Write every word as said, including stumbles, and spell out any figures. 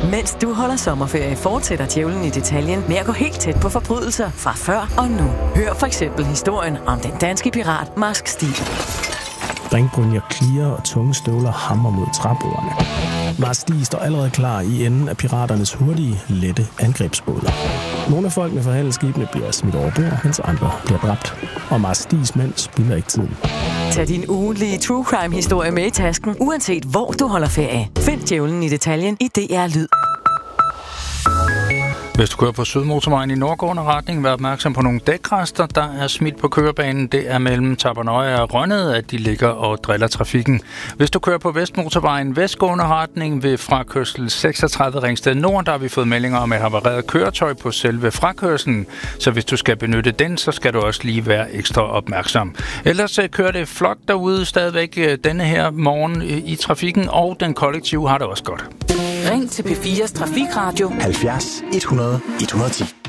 Mens du holder sommerferie, fortsætter Djævlen i detaljen med at gå helt tæt på forbrydelser fra før og nu. Hør for eksempel historien om den danske pirat Marsk Stig. Ringbrynjer klirer og tunge støvler hammer mod træbordene. Marsk Stig står allerede klar i enden af piraternes hurtige, lette angrebsbåder. Nogle af folkene fra handelsskibene bliver smidt over bord, mens andre bliver dræbt. Og Marsk Stigs mænd spilder ikke tiden. Tag din ugentlige true crime-historie med i tasken, uanset hvor du holder ferie. Find Djævlen i detaljen i D R Lyd. Hvis du kører på Sydmotorvejen i nordgående retning, vær opmærksom på nogle dækrester, der er smidt på kørebanen. Det er mellem Tappernøje og Rønnede, at de ligger og driller trafikken. Hvis du kører på Vestmotorvejen vestgående retning ved frakørsel seksogtredive Ringsted Nord, der har vi fået meldinger om et havareret køretøj på selve frakørselen. Så hvis du skal benytte den, så skal du også lige være ekstra opmærksom. Ellers kører det flot derude stadigvæk denne her morgen i trafikken, og den kollektive har det også godt. Ring til P fires Trafikradio halvfjerds et hundrede et hundrede og ti.